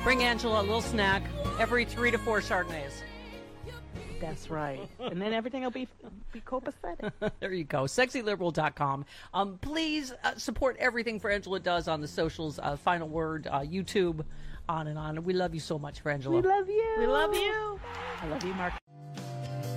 Bring Angela a little snack every 3 to 4 Chardonnays. That's right. And then everything will be copacetic. There you go. SexyLiberal.com. Please support everything Frangela does on the socials. Final Word, YouTube, on and on. We love you so much, Frangela. We love you. We love you. I love you, Mark.